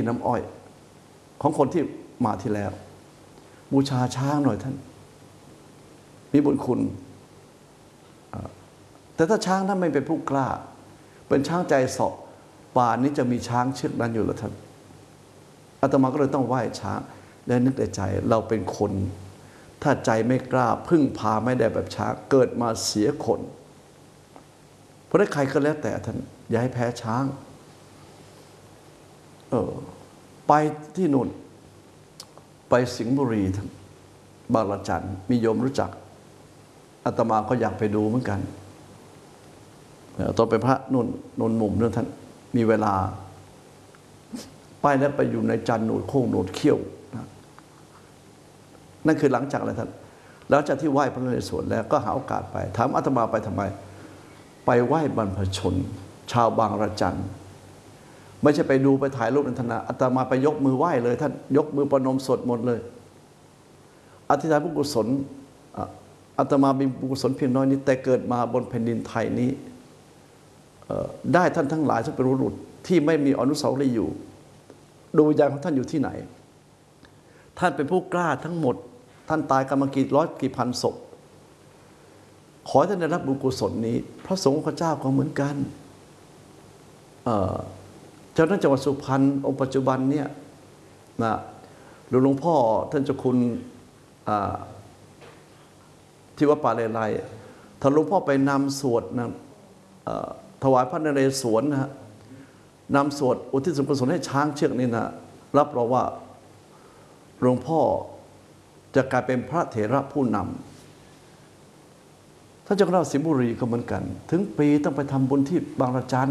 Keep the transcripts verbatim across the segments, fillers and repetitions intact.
น้ำอ้อยของคนที่มาที่แล้วบูชาช้างหน่อยท่านมีบุญคุณแต่ถ้าช้างท่านไม่เป็นผู้กล้าเป็นช้างใจเสาะป่านนี้จะมีช้างเชือกนั้นอยู่หรือท่านอาตมาก็เลยต้องไหว้ช้างและนึกในใจเราเป็นคนถ้าใจไม่กล้าพึ่งพาไม่ได้แบบช้างเกิดมาเสียคนเพราะได้ใครก็แล้วแต่ท่านอย่าให้แพ้ช้างเออไปที่นู่นไปสิงห์บุรีท่านบางระจันมีโยมรู้จักอาตมาก็อยากไปดูเหมือนกันตอนเป็นพระนุ่นนนมุมเนี่ยท่านมีเวลาไปแล้วไปอยู่ในจันหนูดโค้งหนูดเขี้ยวนะนั่นคือหลังจากอะไรท่านหลังจากที่ไหว้พระนเรศวรแล้วก็หาโอกาสไปถามอาตมาไปทำไมไปไหว้บรรพชนชาวบางระจันไม่ใช่ไปดูไปถ่ายรูปนันทนาอาตมาไปยกมือไหว้เลยท่านยกมือประนมสวดมนต์เลยอธิษฐานบุญกุศลอาตมามีบุญกุศลเพียงน้อยนิดแต่เกิดมาบนแผ่นดินไทยนี้ได้ท่านทั้งหลายที่เป็นบุรุษที่ไม่มีอนุสาวรีย์อยู่ดวงวิญญาณของท่านอยู่ที่ไหนท่านเป็นผู้กล้าทั้งหมดท่านตายกันมากี่ร้อยกี่พันศพขอให้ท่านได้รับบุญกุศลนี้พระสงฆ์พระเจ้าก็เหมือนกันเจ้าหน้าจังหวัดสุพรรณองค์ปัจจุบันเนี่ยนะหลวงพ่อท่านเจ้าคุณที่วัดป่าเลไลถ้าหลวงพ่อไปนำสวดนะถวายพระนเรศวรนะฮะนำสวดอุทิศส่วนกุศลให้ช้างเชือกนี้นะรับรองว่าหลวงพ่อจะกลายเป็นพระเถระผู้นำท่านเจ้าคณะสิงห์บุรีก็เหมือนกันถึงปีต้องไปทำบุญที่บางระจัน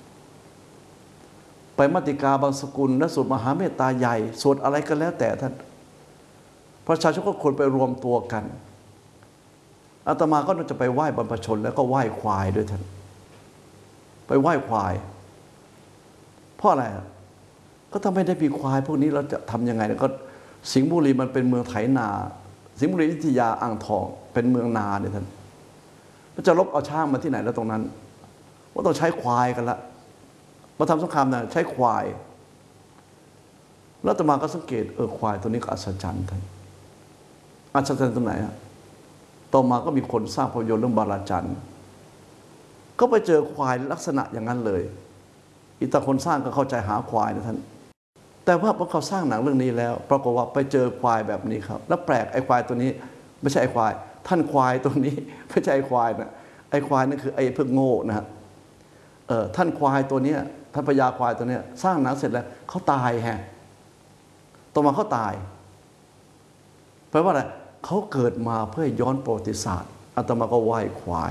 ไปมัตติกาบางสกุลและสวดมหาเมตตาใหญ่สวดอะไรก็แล้วแต่ท่านประชาชนก็ควรไปรวมตัวกันอาตมาก็จะไปไหว้บรรพชนแล้วก็ไหว้ควายด้วยท่านไปไหว้ควายเพราะอะไรก็ถ้าไม่ได้มีควายพวกนี้เราจะทำยังไงก็สิงห์บุรีมันเป็นเมืองไถนาสิงห์บุรีอยุธยาอ่างทองเป็นเมืองนาเนี่ยท่านมันจะลบเอาช้างมาที่ไหนแล้วตรงนั้นว่าต้องใช้ควายกันละมาทำสงครามนะใช้ควายแล้วอาตมาก็สังเกตเออควายตัวนี้ก็อัศจรรย์ท่านอัศจรรย์ตรงไหนอะต่อมาก็มีคนสร้างภาพยนตร์เรื่องบาราจันก็ไปเจอควายลักษณะอย่างนั้นเลยอีตาคนสร้างก็เข้าใจหาควายนะท่านแต่ว่าพอเขาสร้างหนังเรื่องนี้แล้วปรากฏว่าไปเจอควายแบบนี้ครับแล้วแปลกไอ้ควายตัวนี้ไม่ใช่ไอ้ควายท่านควายตัวนี้ไม่ใช่ไอ้ควายนะไอ้ควายนั่นคือไอ้เพิ่งโง่นะฮะเออท่านควายตัวนี้ท่านพญาควายตัวนี้สร้างหนังเสร็จแล้วเขาตายแฮะต่อมาเขาตายแปลว่าอะไรเขาเกิดมาเพื่อย้อนประวัติศาสตร์อาตมาก็ไหว้ควาย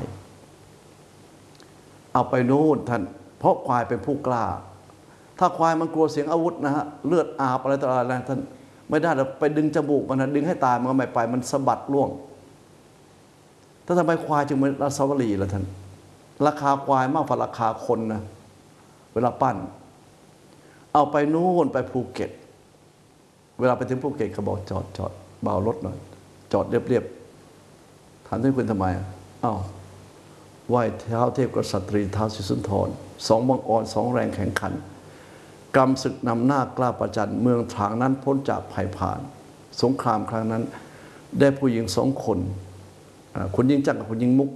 เอาไปโน่นท่านเพราะควายเป็นผู้กล้าถ้าควายมันกลัวเสียงอาวุธนะฮะเลือดอาบอะไรต่ออะไรท่านไม่ได้เราไปดึงจมูกมันนะดึงให้ตายมันก็ไม่ไปมันสะบัดล่วงถ้าทำไมควายจึงเป็นราชวลีล่ะท่านราคาควายมากกว่าราคาคนนะเวลาปั้นเอาไปโน่นไปภูเก็ตเวลาไปถึงภูเก็ตเขาบอกจอดจอดเบารถหน่อยจอดเรียบๆถามท่านคุณทำไมอ้าวไหว้เท้าเทพกษัตริย์ท้าวศรีสุนทรสองบังอ่อนสองแรงแข่งขันกรรมศึกนำหน้ากล้าประจันเมืองถางนั้นพ้นจากภัยผ่านสงครามครั้งนั้นได้ผู้หญิงสองคนคุณยิงจักรกับคุณยิงมุก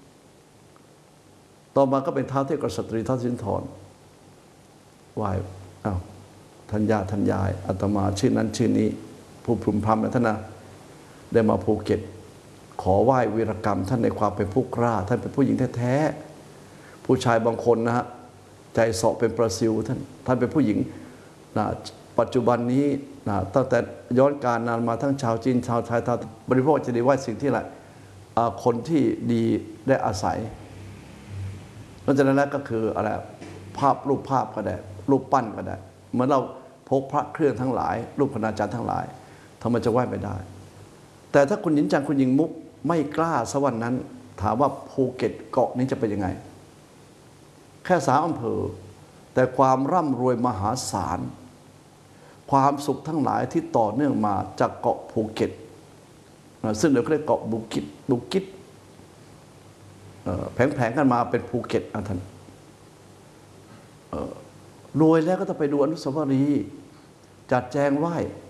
ต่อมาก็เป็นท้าวเทพกษัตริย์ท้าวศรีสุนทรไหว้อ้าวทัญญาทัญญายอาตมาชื่อนั้นชื่อนี้ผู้พรุมพรำนะท่านนะได้มาภูเก็ตขอไหว้วีรกรรมท่านในความเป็นผู้กล้าท่านเป็นผู้หญิงแท้ๆผู้ชายบางคนนะฮะใจเสาะเป็นประซิวท่านท่านเป็นผู้หญิงนะปัจจุบันนี้นะตั้งแต่ย้อนการนานมาทั้งชาวจีนชาวไทยชาวบริโภคจะได้ไหว้สิ่งที่อะไรคนที่ดีได้อาศัยนอกจากนั้นแล้วก็คืออะไรภาพรูปภาพก็ได้รูปปั้นก็ได้เหมือนเราพกพระเครื่องทั้งหลายรูปคณาจารย์ทั้งหลายทำไมจะไหว้ไม่ได้แต่ถ้าคุณหญิงจังคุณหญิงมุกไม่กล้าสวรรค์นั้นถามว่าภูเก็ตเกาะนี้จะเป็นยังไงแค่สามอำเภอแต่ความร่ำรวยมหาศาลความสุขทั้งหลายที่ต่อเนื่องมาจากเกาะภูเก็ตซึ่งเดี๋ยวเรียกเกาะบุกิตบุกิตแผงๆกันมาเป็นภูเก็ตท่านรวยแล้วก็ต้องไปดูอนุสาวรีย์จัดแจงไหว้